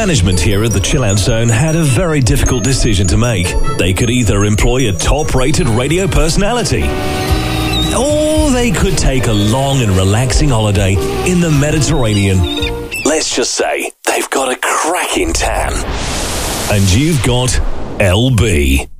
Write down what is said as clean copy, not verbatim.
Management here at the Chill Out Zone had a very difficult decision to make. They could either employ a top-rated radio personality, or they could take a long and relaxing holiday in the Mediterranean. Let's just say they've got a cracking tan. And you've got LB.